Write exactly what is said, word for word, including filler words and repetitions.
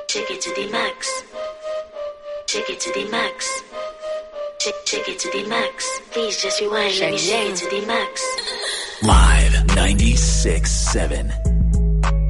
Take it to the max. Take it to the max. Take, take it to the max. Please just rewind. Let me take it to the max. Live ninety-six point seven.